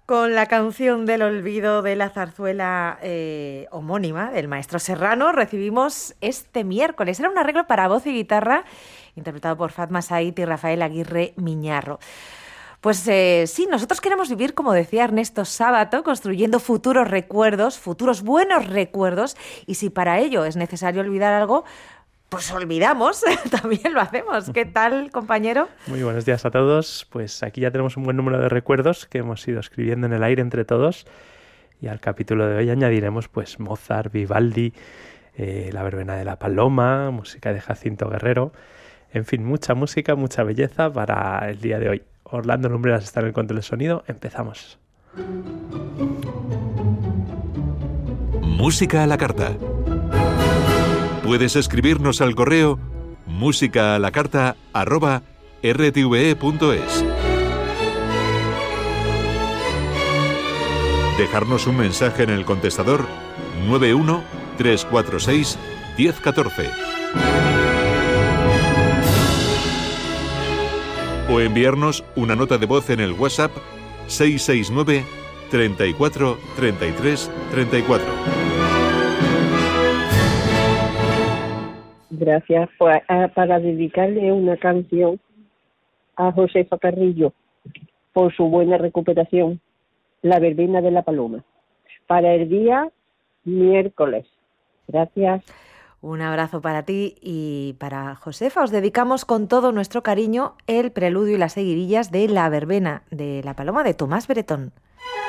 Con la canción del olvido de la zarzuela homónima del maestro Serrano recibimos este miércoles. Era un arreglo para voz y guitarra interpretado por Fatma Said y Rafael Aguirre Miñarro. Pues sí, nosotros queremos vivir, como decía Ernesto Sábato, construyendo futuros recuerdos, futuros buenos recuerdos, y si para ello es necesario olvidar algo, pues olvidamos, también lo hacemos. ¿Qué tal, compañero? Muy buenos días a todos. Pues aquí ya tenemos un buen número de recuerdos que hemos ido escribiendo en el aire entre todos, y al capítulo de hoy añadiremos pues Mozart, Vivaldi, la verbena de la Paloma, música de Jacinto Guerrero, en fin, mucha música, mucha belleza para el día de hoy. Orlando Lumbreras está en el control de sonido. Empezamos. Música a la carta. Puedes escribirnos al correo musicalacarta@rtve.es. Dejarnos un mensaje en el contestador 91 346 1014. O enviarnos una nota de voz en el WhatsApp 669 34 33 34. Gracias. Pues, para dedicarle una canción a Josefa Carrillo por su buena recuperación, La verbena de la Paloma, para el día miércoles. Gracias. Un abrazo para ti y para Josefa. Os dedicamos con todo nuestro cariño el preludio y las seguidillas de La verbena de la Paloma de Tomás Bretón.